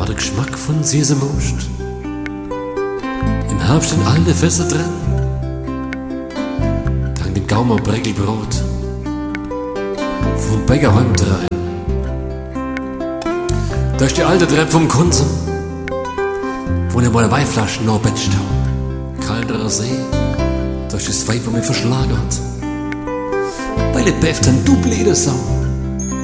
war der Geschmack von Sesamost. Im Herbst in alte Fässer drin, dank dem Gaumer Breckelbrot vom Bäcker heimdrein. Da ist die alte Treppe vom Konsum, wo ne mal Weinflaschen noch betscht hab. Kalterer See, da ist das Weib, wo mich verschlagen hat. Weil ich bäft ein du blöde Sau.